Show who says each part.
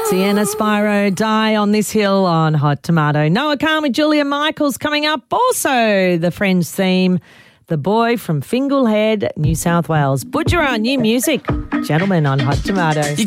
Speaker 1: Sienna Spyro, Die on This Hill on Hot Tomato. Noah Khan with Julia Michaels coming up. Also, the Friends theme, The Boy from Finglehead, New South Wales. Budgerah, new music. Gentlemen on Hot Tomato.